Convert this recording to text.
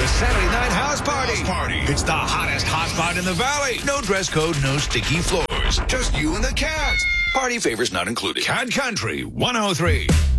the Saturday Night House Party. It's the hottest hot spot in the valley. No dress code, no sticky floors. Just you and the cats. Party favors not included. Cat Country 103.